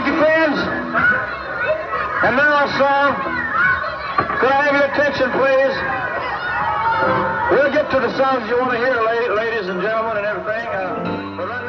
Thank you, friends. And now a song. Could I have your attention, please? We'll get to the songs you want to hear, ladies and gentlemen, and everything.